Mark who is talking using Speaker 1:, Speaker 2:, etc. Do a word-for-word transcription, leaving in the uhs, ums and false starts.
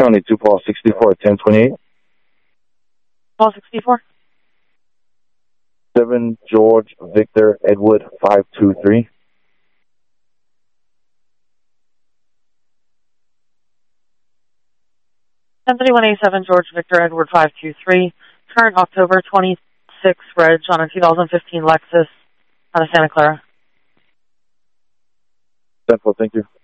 Speaker 1: seventy-two Paul sixty-four at ten twenty-eight.
Speaker 2: Paul sixty-four.
Speaker 1: seven George Victor Edward five two three.
Speaker 2: ten thirty-one A seven George Victor Edward five two three. Current October twenty-sixth reg on a two thousand fifteen Lexus out of Santa Clara.
Speaker 1: Central, thank you.